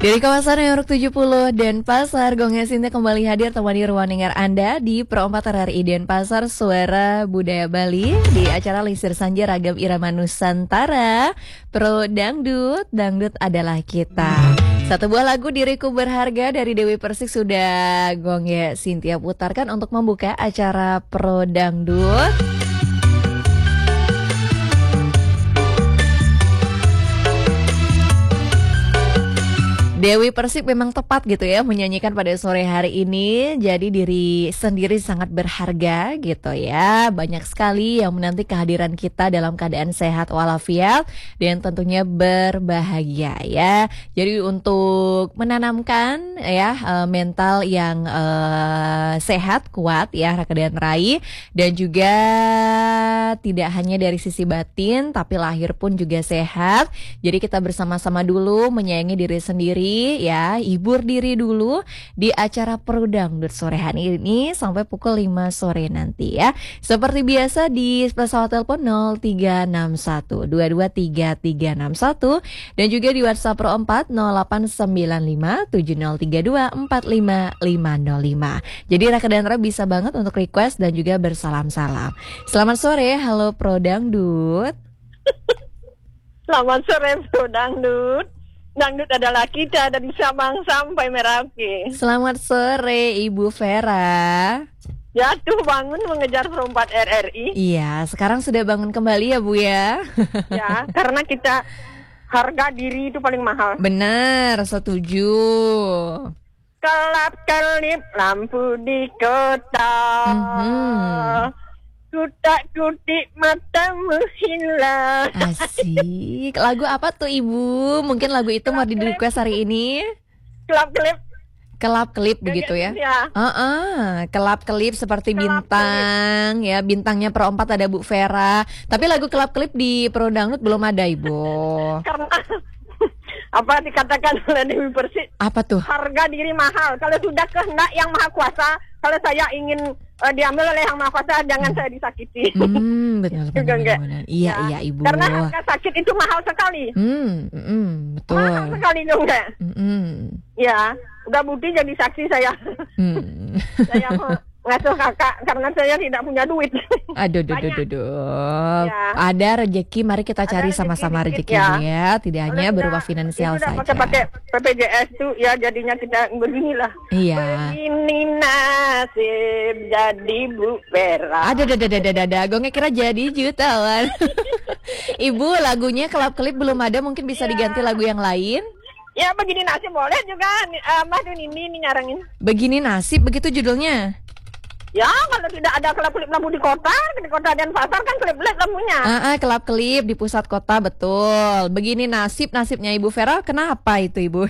Dari kawasan York 70 Denpasar, Gong Sinta kembali hadir temani ruang dengar Anda di Pro 4 RRI Denpasar, Suara Budaya Bali di acara Lisir Sanja Ragam Irama Nusantara. Pro Dangdut, Dangdut adalah kita. Satu buah lagu Diriku Berharga dari Dewi Persik sudah Gong Sintia putarkan untuk membuka acara Pro Dangdut. Dewi Persik memang tepat gitu ya menyanyikan pada sore hari ini. Jadi diri sendiri sangat berharga gitu ya. Banyak sekali yang menanti kehadiran kita dalam keadaan sehat walafiat dan tentunya berbahagia ya. Jadi untuk menanamkan ya mental yang sehat, kuat ya Raka dan Rai, dan juga tidak hanya dari sisi batin tapi lahir pun juga sehat. Jadi kita bersama-sama dulu menyayangi diri sendiri ya, hibur diri dulu di acara Pro Dangdut sore hari ini sampai pukul 5 sore nanti ya. Seperti biasa di pesawat telepon 0361 223361 dan juga di WhatsApp Pro 4 0895 7032 45505. Jadi Raka dan Ra bisa banget untuk request dan juga bersalam-salam. Selamat sore, halo Pro Dangdut. Selamat sore Pro Dangdut. Dangdut adalah kita dari Sabang sampai Merauke. Selamat sore Ibu Vera. Jatuh bangun mengejar Pro 4 RRI. Iya, sekarang sudah bangun kembali ya Bu ya. Ya, karena kita harga diri itu paling mahal. Benar, setuju. Kelap-kelip lampu di kota. Kutak-kutik matamu hilang. Asik. Lagu apa tuh Ibu? Mungkin lagu itu mau di request hari ini. Kelap-kelip. Kelap-kelip begitu ya? Kelap-kelip seperti bintang ya. Bintangnya Pro 4 ada Bu Vera. Tapi lagu kelap-kelip di Pro Dangdut belum ada Ibu. Karena apa dikatakan oleh Dewi Persik? Apa tuh? Harga diri mahal. Kalau sudah kehendak yang maha kuasa, kalau saya ingin diambil oleh yang maha kuasa, jangan saya disakiti. Benar. Iya Ibu. Karena harga sakit itu mahal sekali. Betul. Mahal sekali dong enggak? Ya, udah bukti jadi saksi saya. Saya ngasuh kakak karena saya tidak punya duit. Aduh. Ya. Ada rezeki, mari kita cari sama-sama rezekinya ya. Tidak hanya berupa finansial saja. Pakai BPJS tuh ya jadinya kita beginilah. Iya. Begini nasib jadi Bu Vera. Ada. Gongnya kira jadi jutawan. Ibu, lagunya kelap-kelip belum ada, mungkin bisa diganti lagu yang lain. Ya, begini nasib boleh juga. Mbak Dun ini nyarangin. Begini nasib, begitu judulnya. Ya, kalau tidak ada kelap-kelip lampu di kota Denpasar kan kelip-kelip lampunya. Kelap-kelip di pusat kota, betul. Begini nasibnya Ibu Vera, kenapa itu Ibu?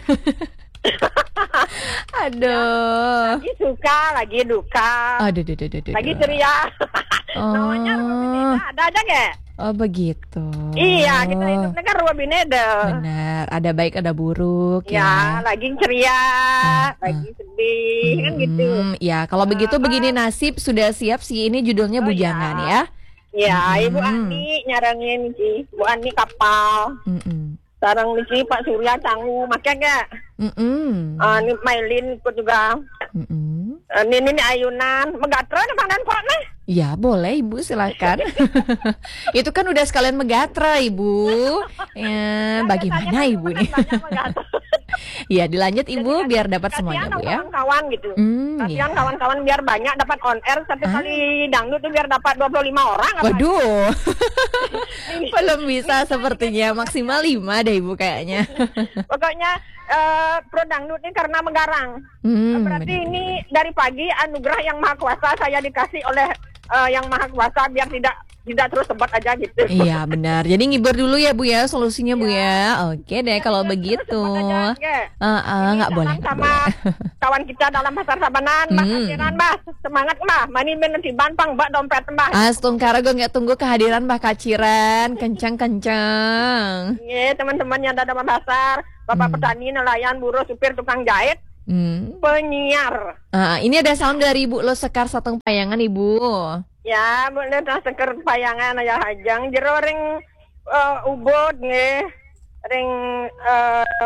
Aduh. Lagi suka, lagi duka. Aduh. Lagi ceria. Namanya ada aja nggak? Oh begitu. Iya, kita hidupnya kan ruang bineda. Benar, ada baik ada buruk ya. Ya, lagi ceria, lagi sedih, kan gitu. Ya, kalau begitu begini nasib sudah siap sih, ini judulnya Bujangan ya. Ya, Ibu Ani nyarangin sih, Bu Ani kapal. Sarang Lisi Pak Surya Cangu, makanya gak? Ini Mailin ikut juga. Ini ayunan, megatra depan kok nih. Ya boleh Ibu, silakan. Itu kan udah sekalian megatra Ibu. Ya, bagaimana Ibu nih? Ya dilanjut Ibu biar dapat semuanya Bu ya. Kawan-kawan gitu. Kasihan kawan-kawan biar banyak dapat on air satu kali dangdut tuh biar dapat 25 orang. Waduh. Belum bisa sepertinya, maksimal 5 deh Ibu kayaknya. Pokoknya Pro Dangdut ini karena Menggarang. Berarti ini dari pagi anugerah yang maha kuasa saya dikasih oleh yang maha kuasa biar tidak terus sempat aja gitu. Iya benar. Jadi ngibur dulu ya Bu ya, solusinya Bu ya. Oke deh kalau begitu. Nggak boleh. Sama kawan kita dalam pasar Sabanan, Mbak Kaciran, Mbak. Semangat Mbak. Mani nanti Banpang Mbak dompet Mbak. Astungkara gue nggak tunggu kehadiran Mbak Kaciran. Kencang. Iya teman-teman yang ada dalam pasar, Bapak petani, nelayan, buruh, supir, tukang jahit. Penyiar. Ini ada salam dari Ibu Lo Sekar Sateng Payangan Ibu. Ya, Bu Lo Sekar Payangan ayah hajang jero ring ubud nggih. Ring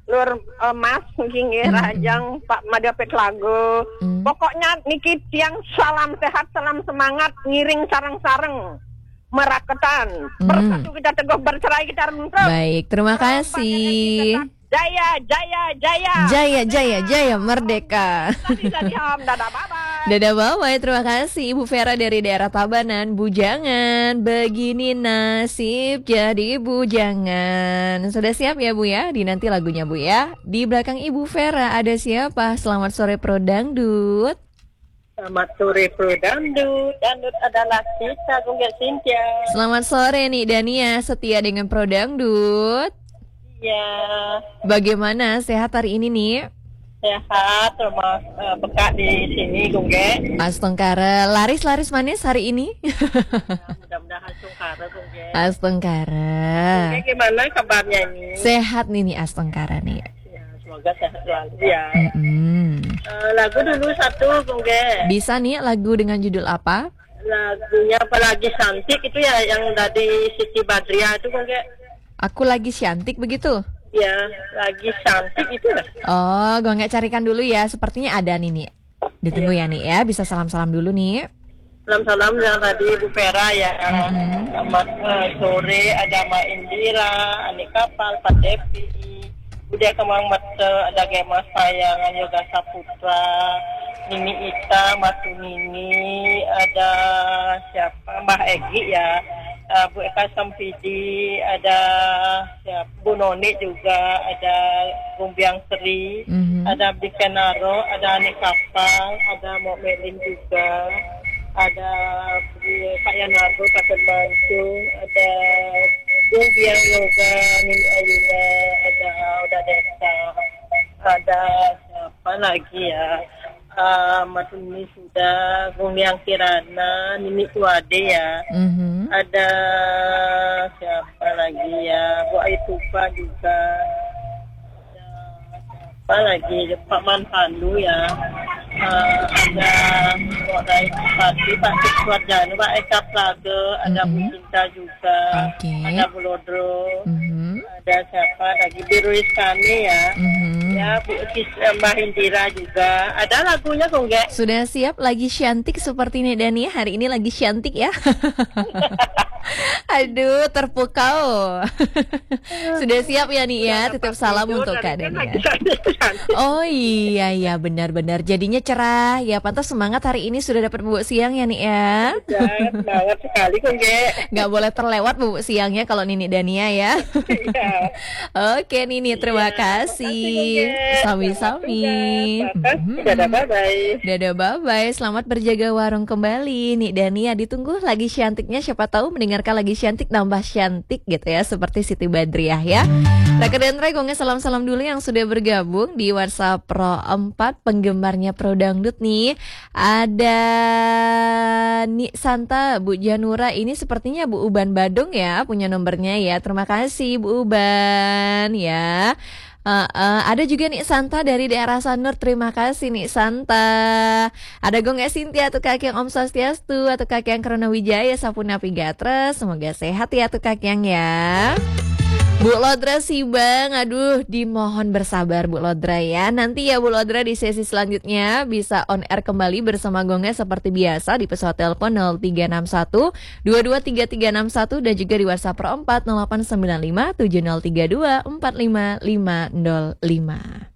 Lur Mas mungkin Rajang Pak Madapet Lago. Pokoknya niki tiang salam sehat, salam semangat, ngiring sarang-sarang meraketan. Bersatu kita teguh, bercerai kita rengkuh. Baik, terima kasih. Jaya, jaya, jaya. Jaya, jaya, jaya, merdeka. Dadah, bye-bye. Dadah, bye-bye. Terima kasih Ibu Vera dari daerah Tabanan. Bujangan, begini nasib jadi bujangan. Sudah siap ya Bu ya? Dinanti lagunya Bu ya. Di belakang Ibu Vera ada siapa? Selamat sore Pro Dangdut. Selamat sore Pro Dangdut. Dangdut adalah kita, Gunggak Cynthia. Selamat sore nih Dania, setia dengan Pro Dangdut. Ya. Bagaimana sehat hari ini nih? Sehat, rumah bekat di sini, Gunggak. Astengkara, laris manis hari ini. Mudah-mudahan Astengkara, Gunggak. Astengkara. Gunggak gimana kabarnya ini? Sehat nih Astengkara nih. Ya, semoga sehat selalu ya. Lagu dulu satu, Gunggak. Bisa nih lagu dengan judul apa? Lagunya apalagi cantik itu ya, yang dari Siti Badriah itu, Gunggak. Aku lagi cantik begitu? Ya, lagi cantik itu lah. Oh, gue nggak carikan dulu ya. Sepertinya ada nih. Ditunggu ya nih ya. Bisa salam-salam dulu nih. Salam-salam yang tadi Bu Vera ya. Selamat sore, ada Mbak Indira, Ani Kapal, Pak Devi, Budaya Kemang Mata, ada Gemas Sayangan, Yoga Saputra, Nini Ita, Matu Nini, ada siapa? Mbah Egi ya. Bu Eka Sampidi, ada Bu Noni juga, ada Gumbiang Seri, ada Abdi Kenaro, ada Ani Kapal, ada Mok Melin juga, ada Pak Yanardo, Pak Terbantu, ada Gumbiang Yoga, Nini Ayuna, ada Oda Desa, ada siapa lagi ya? Matuni sudah, Gumbiang Kirana, Nini Tuade ya. Ada siapa lagi ya, Bu Aitupa juga, ada siapa lagi, Pak Manpandu ya, ada Pak Raipati, Pak Kiswarjana, Pak Eka Praga, ada Bu Cinta juga, ada Bu Lodro, ada siapa lagi, Biru Iskani ya, ya Bu Mbak Indira juga, ada lagunya kok enggak? Sudah siap lagi cantik seperti ini Dania, hari ini lagi cantik ya. Aduh, terpukau. Sudah siap ya nih ya, titip salam untuk Kak Dania. Oh iya benar-benar. Jadinya cerah ya, pantas semangat hari ini sudah dapat bubuk siang ya nih ya. Ya, semangat sekali kok Nggak boleh terlewat bubuk siangnya kalau Nini Dania ya. Oke Nini, terima kasih. Sami-sami. Dadah bye-bye. Dadah bye-bye. Selamat berjaga warung kembali Nih Dania, ditunggu lagi cantiknya, siapa tahu mendengarkan lagi cantik nambah cantik gitu ya, seperti Siti Badriah ya. Raka dan Regongnya salam-salam dulu yang sudah bergabung di WhatsApp Pro 4 penggemarnya Pro Dangdut nih. Ada Nik Santa, Bu Janura, ini sepertinya Bu Uban Badung ya, punya nomornya ya. Terima kasih Bu Uban ya. Ada juga Nik Santa dari daerah Sanur. Terima kasih Nik Santa. Ada Gonggak Sintia atau Kakek Om Swastiastu atau Kakek Krona Wijaya Sapuna Pigatres. Semoga sehat ya tuh Kakek ya. Bu Lodra sih Bang, aduh dimohon bersabar Bu Lodra ya. Nanti ya Bu Lodra di sesi selanjutnya bisa on air kembali bersama Gonggak seperti biasa di pesawat telepon 0361 223361 dan juga di WhatsApp Pro 4 0895 7032 45505.